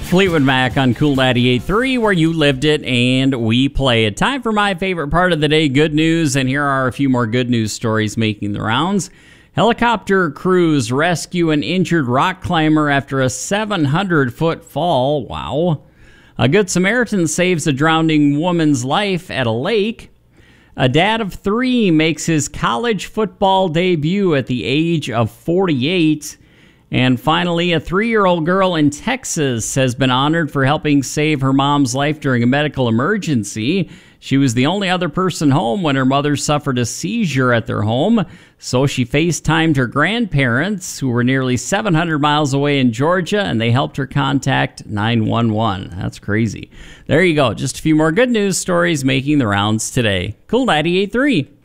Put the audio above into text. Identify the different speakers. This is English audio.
Speaker 1: Fleetwood Mac on Cool 98.3, where you lived it and we play it. Time for my favorite part of the day, good news, and here are a few more good news stories making the rounds. Helicopter crews rescue an injured rock climber after a 700-foot fall. Wow. A Good Samaritan saves a drowning woman's life at a lake. A dad of 3 makes his college football debut at the age of 48. And finally, a 3-year-old girl in Texas has been honored for helping save her mom's life during a medical emergency. She was the only other person home when her mother suffered a seizure at their home. So she FaceTimed her grandparents, who were nearly 700 miles away in Georgia, and they helped her contact 911. That's crazy. There you go. Just a few more good news stories making the rounds today. Cool 98.3.